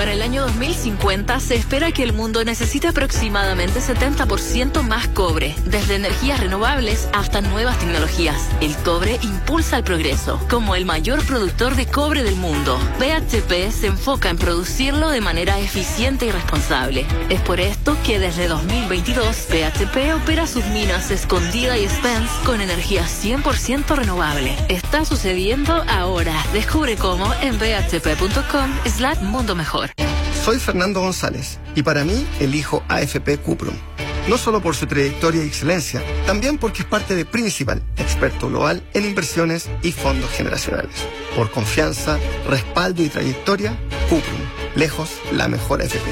Para el año 2050 se espera que el mundo necesite aproximadamente 70% más cobre, desde energías renovables hasta nuevas tecnologías. El cobre impulsa el progreso. Como el mayor productor de cobre del mundo, BHP se enfoca en producirlo de manera eficiente y responsable. Es por esto que desde 2022 BHP opera sus minas Escondida y Spence con energía 100% renovable. Está sucediendo ahora. Descubre cómo en bhp.com/mundo mejor. Soy Fernando González y para mí elijo AFP Cuprum. No solo por su trayectoria y excelencia, también porque es parte de Principal, experto global en inversiones y fondos generacionales. Por confianza, respaldo y trayectoria, Cuprum, lejos la mejor AFP.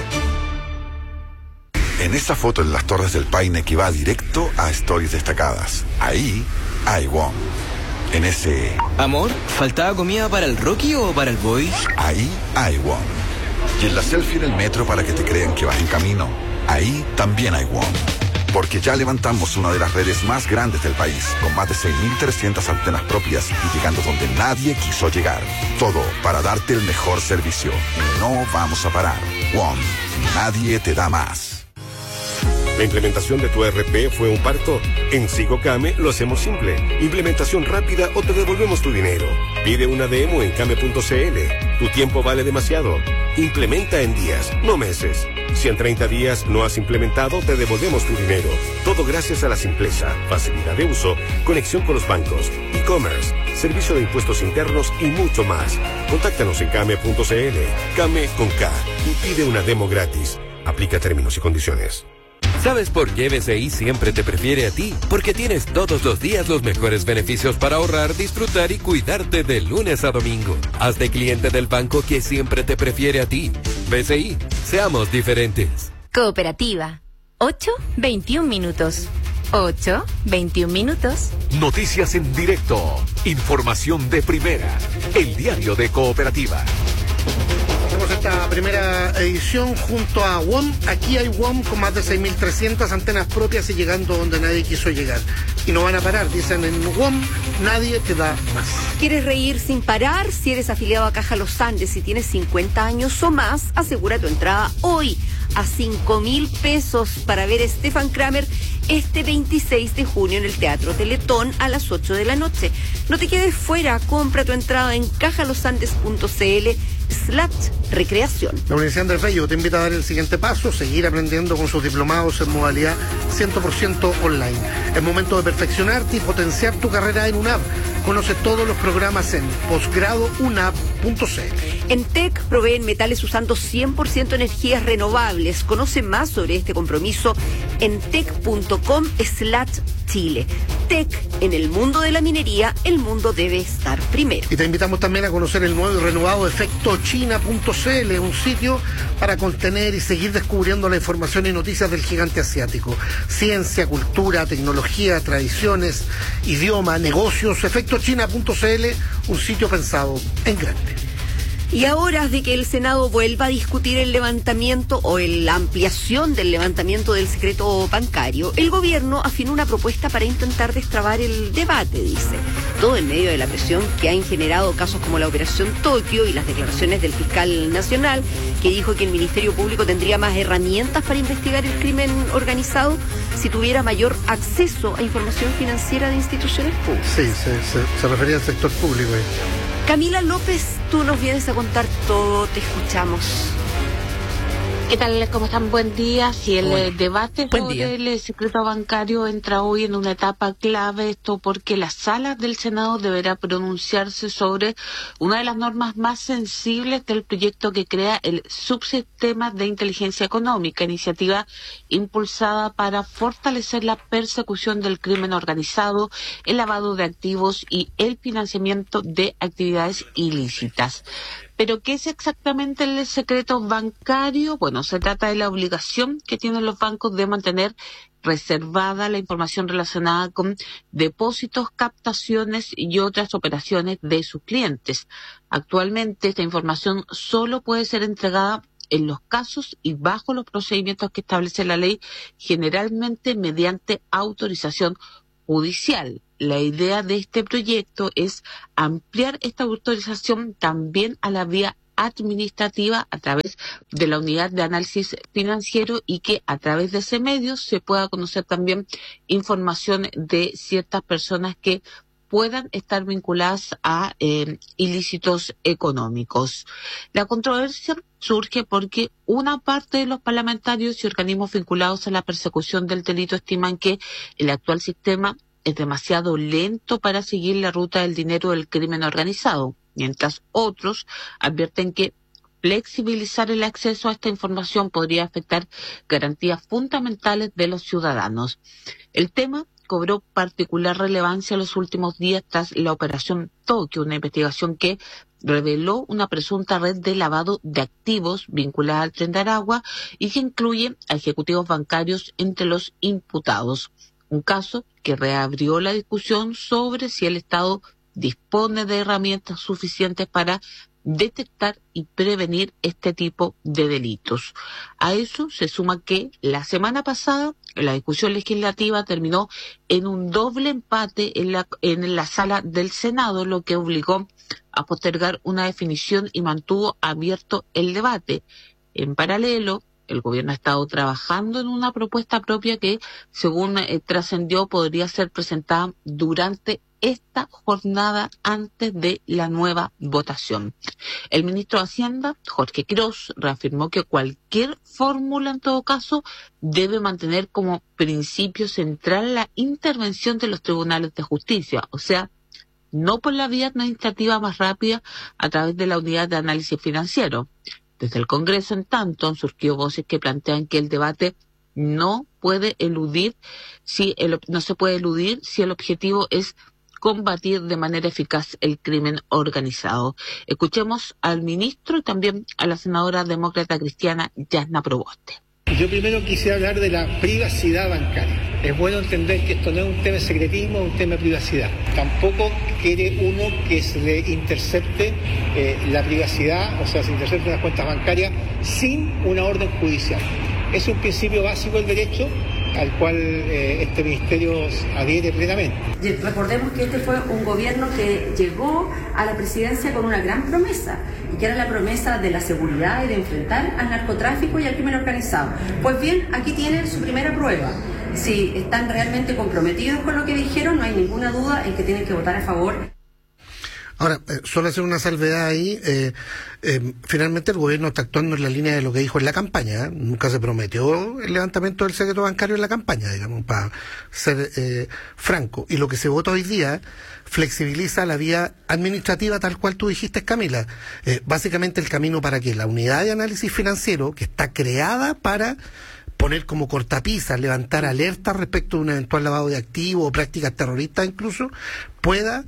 En esa foto en las Torres del Paine que va directo a Stories Destacadas, ahí hay WOM. En ese... Amor, ¿faltaba comida para el Rocky o para el Boy? Ahí hay WOM. Y en la selfie en el metro para que te crean que vas en camino, ahí también hay WOM. Porque ya levantamos una de las redes más grandes del país, con más de 6.300 antenas propias y llegando donde nadie quiso llegar. Todo para darte el mejor servicio. Y no vamos a parar. WOM. Nadie te da más. ¿La implementación de tu ERP fue un parto? En Sigocame lo hacemos simple. Implementación rápida o te devolvemos tu dinero. Pide una demo en came.cl. Tu tiempo vale demasiado. Implementa en días, no meses. Si en 30 días no has implementado, te devolvemos tu dinero. Todo gracias a la simpleza, facilidad de uso, conexión con los bancos, e-commerce, servicio de impuestos internos y mucho más. Contáctanos en came.cl. Came con K y pide una demo gratis. Aplica términos y condiciones. ¿Sabes por qué BCI siempre te prefiere a ti? Porque tienes todos los días los mejores beneficios para ahorrar, disfrutar y cuidarte de lunes a domingo. Hazte cliente del banco que siempre te prefiere a ti. BCI, seamos diferentes. Cooperativa. 8:21 minutos. 8:21 minutos. Noticias en directo. Información de primera. El diario de Cooperativa. Esta primera edición junto a WOM. Aquí hay WOM con más de 6.300 antenas propias y llegando donde nadie quiso llegar. Y no van a parar, dicen en WOM, nadie te da más. ¿Quieres reír sin parar? Si eres afiliado a Caja Los Andes y tienes 50 años o más, asegura tu entrada hoy a 5.000 pesos para ver a Stefan Kramer este 26 de junio en el Teatro Teletón a las 8 de la noche. No te quedes fuera, compra tu entrada en cajalosandes.cl/recreación. La Universidad Andrés Bello te invita a dar el siguiente paso, seguir aprendiendo con sus diplomados en modalidad 100% online. Es momento de perfeccionarte y potenciar tu carrera en UNAP. Conoce todos los programas en posgradounap.cl. En TEC proveen metales usando 100% energías renovables. Conoce más sobre este compromiso en tec.com/Chile. TEC, en el mundo de la minería, el mundo debe estar primero. Y te invitamos también a conocer el nuevo y renovado efectochina.cl, un sitio para contener y seguir descubriendo la información y noticias del gigante asiático. Ciencia, cultura, tecnología, tradiciones, idioma, negocios. Efectochina.cl, un sitio pensado en grande. Y a horas de que el Senado vuelva a discutir el levantamiento o la ampliación del levantamiento del secreto bancario, el gobierno afinó una propuesta para intentar destrabar el debate, dice. Todo en medio de la presión que han generado casos como la Operación Tokio y las declaraciones del fiscal nacional, que dijo que el Ministerio Público tendría más herramientas para investigar el crimen organizado si tuviera mayor acceso a información financiera de instituciones públicas. Sí, se refería al sector público. Camila López, tú nos vienes a contar todo, te escuchamos. ¿Qué tal? ¿Cómo están? Buen día. Si el debate sobre el secreto bancario entra hoy en una etapa clave, esto porque la sala del Senado deberá pronunciarse sobre una de las normas más sensibles del proyecto que crea el subsistema de inteligencia económica, iniciativa impulsada para fortalecer la persecución del crimen organizado, el lavado de activos y el financiamiento de actividades ilícitas. ¿Pero qué es exactamente el secreto bancario? Bueno, se trata de la obligación que tienen los bancos de mantener reservada la información relacionada con depósitos, captaciones y otras operaciones de sus clientes. Actualmente esta información solo puede ser entregada en los casos y bajo los procedimientos que establece la ley, generalmente mediante autorización judicial. La idea de este proyecto es ampliar esta autorización también a la vía administrativa a través de la unidad de análisis financiero y que a través de ese medio se pueda conocer también información de ciertas personas que puedan estar vinculadas a ilícitos económicos. La controversia surge porque una parte de los parlamentarios y organismos vinculados a la persecución del delito estiman que el actual sistema es demasiado lento para seguir la ruta del dinero del crimen organizado, mientras otros advierten que flexibilizar el acceso a esta información podría afectar garantías fundamentales de los ciudadanos. El tema cobró particular relevancia en los últimos días tras la Operación Tokio, una investigación que reveló una presunta red de lavado de activos vinculada al Tren de Aragua y que incluye a ejecutivos bancarios entre los imputados. Un caso que reabrió la discusión sobre si el Estado dispone de herramientas suficientes para detectar y prevenir este tipo de delitos. A eso se suma que la semana pasada la discusión legislativa terminó en un doble empate en la sala del Senado, lo que obligó a postergar una definición y mantuvo abierto el debate. En paralelo, el gobierno ha estado trabajando en una propuesta propia que, según trascendió, podría ser presentada durante esta jornada antes de la nueva votación. El ministro de Hacienda, Jorge Quiroz, reafirmó que cualquier fórmula, en todo caso, debe mantener como principio central la intervención de los tribunales de justicia, o sea, no por la vía administrativa más rápida a través de la unidad de análisis financiero. Desde el Congreso, en tanto, han surgido voces que plantean que el debate no se puede eludir si el objetivo es combatir de manera eficaz el crimen organizado. Escuchemos al ministro y también a la senadora demócrata cristiana Yasna Proboste. Yo primero quisiera hablar de la privacidad bancaria. Es bueno entender que esto no es un tema de secretismo, es un tema de privacidad. Tampoco quiere uno que se le intercepte la privacidad, o sea, se intercepten las cuentas bancarias sin una orden judicial. Es un principio básico del derecho al cual este ministerio adhiere plenamente. Recordemos que este fue un gobierno que llegó a la presidencia con una gran promesa, y que era la promesa de la seguridad y de enfrentar al narcotráfico y al crimen organizado. Pues bien, aquí tienen su primera prueba. Si están realmente comprometidos con lo que dijeron, no hay ninguna duda en que tienen que votar a favor. Ahora, solo hacer una salvedad ahí, finalmente el gobierno está actuando en la línea de lo que dijo en la campaña, nunca se prometió el levantamiento del secreto bancario en la campaña, digamos, para ser franco, y lo que se vota hoy día flexibiliza la vía administrativa tal cual tú dijiste, Camila, básicamente el camino para que la unidad de análisis financiero, que está creada para poner como cortapisas, levantar alertas respecto de un eventual lavado de activos o prácticas terroristas incluso, pueda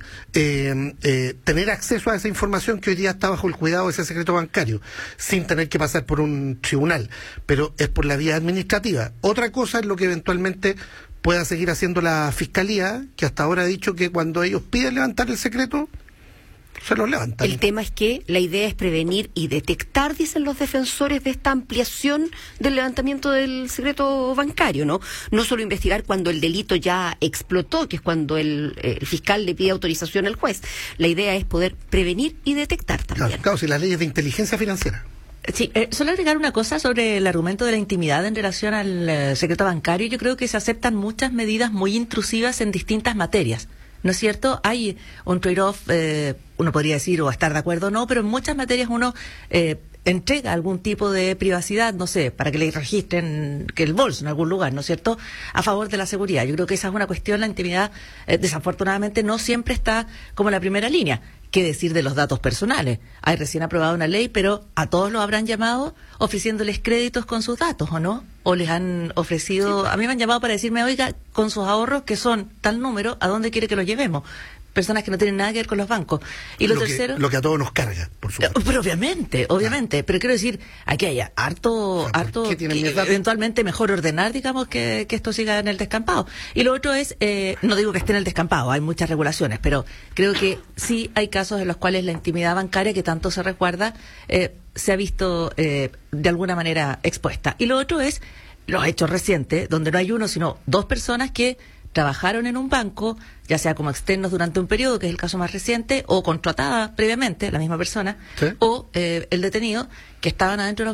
tener acceso a esa información que hoy día está bajo el cuidado de ese secreto bancario, sin tener que pasar por un tribunal, pero es por la vía administrativa. Otra cosa es lo que eventualmente pueda seguir haciendo la Fiscalía, que hasta ahora ha dicho que cuando ellos piden levantar el secreto, se los levantan. El tema es que la idea es prevenir y detectar, dicen los defensores de esta ampliación del levantamiento del secreto bancario, ¿no? No solo investigar cuando el delito ya explotó, que es cuando el fiscal le pide autorización al juez. La idea es poder prevenir y detectar también. Claro, si las leyes de inteligencia financiera. Sí, solo agregar una cosa sobre el argumento de la intimidad en relación al secreto bancario. Yo creo que se aceptan muchas medidas muy intrusivas en distintas materias. ¿No es cierto? Hay un trade-off, uno podría decir, o estar de acuerdo o no, pero en muchas materias uno entrega algún tipo de privacidad, no sé, para que le registren que el bolso en algún lugar, ¿no es cierto?, a favor de la seguridad. Yo creo que esa es una cuestión, la intimidad, desafortunadamente, no siempre está como en la primera línea. ¿Qué decir de los datos personales? Hay recién aprobada una ley, pero a todos los habrán llamado ofreciéndoles créditos con sus datos, ¿o no? O les han ofrecido, a mí me han llamado para decirme, oiga, con sus ahorros, que son tal número, ¿a dónde quiere que los llevemos? Personas que no tienen nada que ver con los bancos. Y lo tercero... Lo que a todos nos carga, por supuesto. Pero obviamente. Pero quiero decir, aquí hay harto eventualmente mejor ordenar, digamos, que esto siga en el descampado. Y lo otro es, no digo que esté en el descampado, hay muchas regulaciones, pero creo que sí hay casos en los cuales la intimidad bancaria, que tanto se resguarda, se ha visto de alguna manera expuesta. Y lo otro es los hechos recientes, donde no hay uno, sino dos personas que trabajaron en un banco, ya sea como externos durante un periodo, que es el caso más reciente, o contratada previamente, la misma persona, o el detenido, que estaban adentro de los